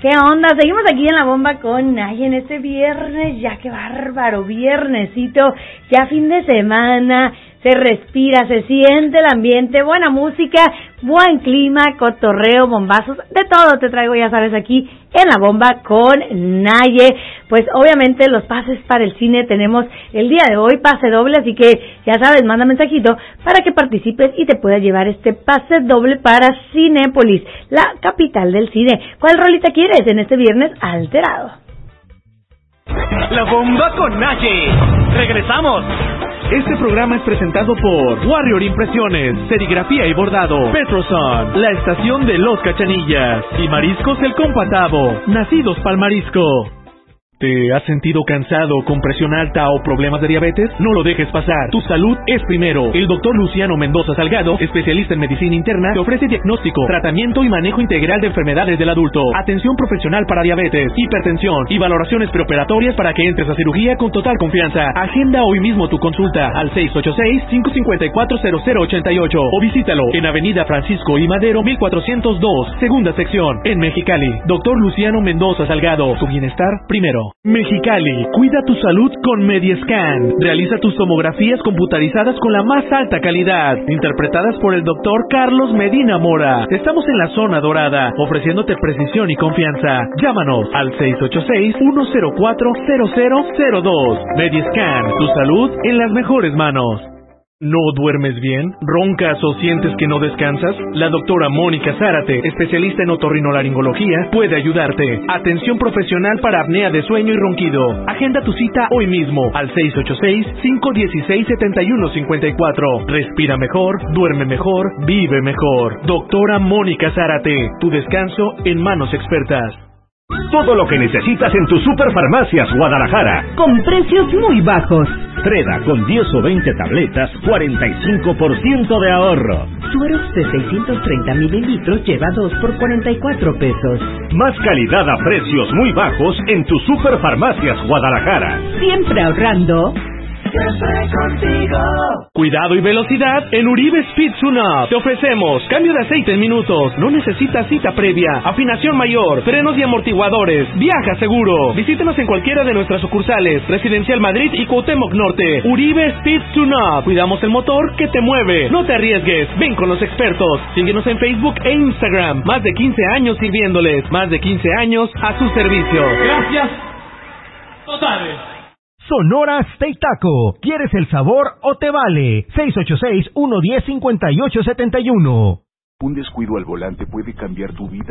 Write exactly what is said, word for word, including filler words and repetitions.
¿Qué onda? Seguimos aquí en La Bomba con Naye en este viernes, ya qué bárbaro, viernesito, ya fin de semana, se respira, se siente el ambiente, buena música, buen clima, cotorreo, bombazos, de todo te traigo, ya sabes, aquí en La Bomba con Naye. Pues obviamente los pases para el cine tenemos el día de hoy, pase doble, así que ya sabes, manda mensajito para que participes y te pueda llevar este pase doble para Cinépolis, la capital del cine. ¿Cuál rolita quieres en este viernes alterado? La Bomba con Naye. Regresamos. Este programa es presentado por Warrior Impresiones, Serigrafía y Bordado, Petroson, la estación de Los Cachanillas y Mariscos El Compatavo, nacidos pa'l marisco. ¿Te has sentido cansado, con presión alta o problemas de diabetes? No lo dejes pasar. Tu salud es primero. El doctor Luciano Mendoza Salgado, especialista en medicina interna, te ofrece diagnóstico, tratamiento y manejo integral de enfermedades del adulto, atención profesional para diabetes, hipertensión y valoraciones preoperatorias para que entres a cirugía con total confianza. Agenda hoy mismo tu consulta al seis ocho seis, cinco cinco cuatro, cero cero ocho ocho o visítalo en Avenida Francisco I. Madero mil cuatrocientos dos, segunda sección, en Mexicali. Doctor Luciano Mendoza Salgado, tu bienestar primero. Mexicali, cuida tu salud con Mediescan. Realiza tus tomografías computarizadas con la más alta calidad, interpretadas por el doctor Carlos Medina Mora. Estamos en la zona dorada, ofreciéndote precisión y confianza. Llámanos al seis ocho seis, uno cero cuatro, cero cero cero dos. Mediescan, tu salud en las mejores manos. ¿No duermes bien? ¿Roncas o sientes que no descansas? La doctora Mónica Zárate, especialista en otorrinolaringología, puede ayudarte. Atención profesional para apnea de sueño y ronquido. Agenda tu cita hoy mismo al seis ocho seis, cinco uno seis, siete uno cinco cuatro. Respira mejor, duerme mejor, vive mejor. Doctora Mónica Zárate, tu descanso en manos expertas. Todo lo que necesitas en tus Superfarmacias Guadalajara. Con precios muy bajos. Treda con diez o veinte tabletas, cuarenta y cinco por ciento de ahorro. Sueros de seiscientos treinta mililitros lleva dos por cuarenta y cuatro pesos. Más calidad a precios muy bajos en tus Superfarmacias Guadalajara. Siempre ahorrando. Siempre contigo. Cuidado y velocidad en Uribe Speed Tune-Up. Te ofrecemos cambio de aceite en minutos. No necesitas cita previa. Afinación mayor, frenos y amortiguadores. Viaja seguro. Visítenos en cualquiera de nuestras sucursales. Residencial Madrid y Cuauhtémoc Norte. Uribe Speed Tune-Up. Cuidamos el motor que te mueve. No te arriesgues. Ven con los expertos. Síguenos en Facebook e Instagram. Más de quince años sirviéndoles. Más de quince años a su servicio. Gracias. Totales. Sonora Steak Taco. ¿Quieres el sabor o te vale? seis ocho seis, uno uno cero, cinco ocho siete uno. Un descuido al volante puede cambiar tu vida.